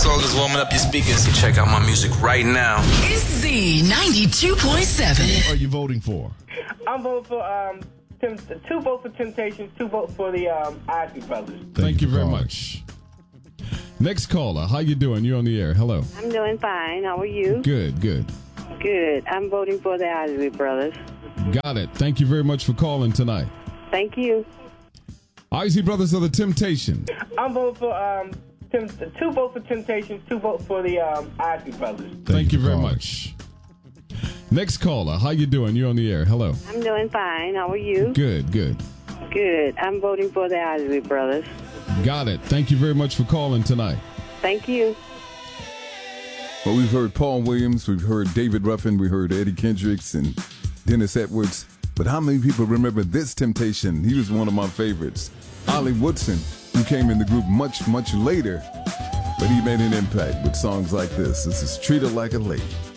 song is warming up your speakers. Check out my music right now. It's Z92.7. Who are you voting for? I'm voting for 2 votes for Temptations, 2 votes for the Isley Brothers. Thank you very much. Next caller, how you doing? You're on the air. Hello. I'm doing fine. How are you? Good, good. Good. I'm voting for the Isley Brothers. Got it. Thank you very much for calling tonight. Thank you. Isley Brothers are the Temptations. I'm voting for 2 votes for Temptations, 2 votes for the Isley Brothers. Thank you very much. Next caller, how you doing? You're on the air. Hello. I'm doing fine. How are you? Good, good. Good. I'm voting for the Isley Brothers. Got it. Thank you very much for calling tonight. Thank you. Well, we've heard Paul Williams, we've heard David Ruffin, we heard Eddie Kendricks and Dennis Edwards. But how many people remember this Temptation? He was one of my favorites. Ollie Woodson, who came in the group much, much later, but he made an impact with songs like this. This is Treat Her Like a Lady.